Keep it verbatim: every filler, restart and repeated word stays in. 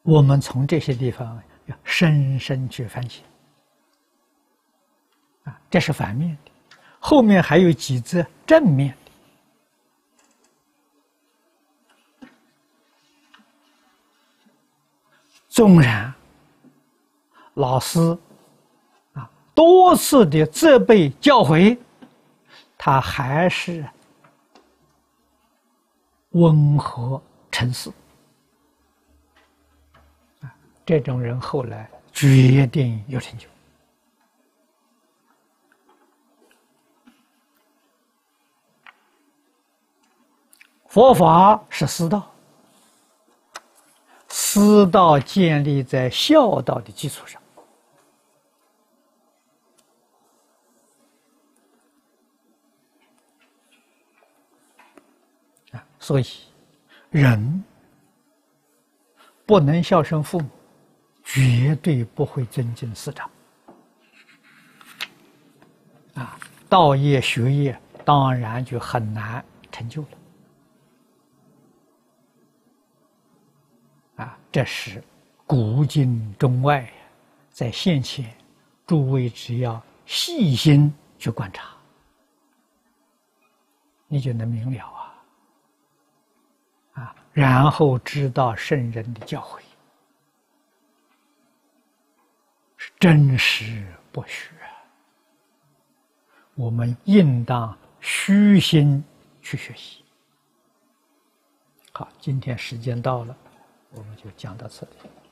我们从这些地方要深深去反省啊，这是反面的。后面还有几则正面的。纵然老师啊多次的责备教诲，他还是温和沉思。啊，这种人后来决定有成就。佛法是师道，师道建立在孝道的基础上。啊，所以人不能孝顺父母，绝对不会尊敬师长。啊，道业学业当然就很难成就了。啊，这是古今中外，在现前，诸位只要细心去观察，你就能明了啊！啊，然后知道圣人的教诲是真实不虚，我们应当虚心去学习。好，今天时间到了，我们就讲到这里。